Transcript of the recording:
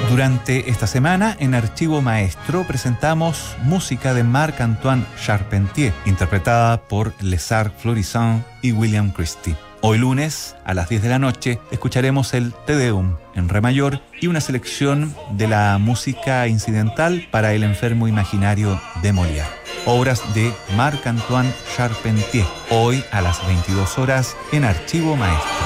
Durante esta semana, en Archivo Maestro, presentamos música de Marc-Antoine Charpentier, interpretada por Lézard Florissant y William Christie. Hoy lunes, a las 10 de la noche, escucharemos el Te Deum en re mayor y una selección de la música incidental para El enfermo imaginario de Molière. Obras de Marc-Antoine Charpentier, hoy a las 22 horas en Archivo Maestro.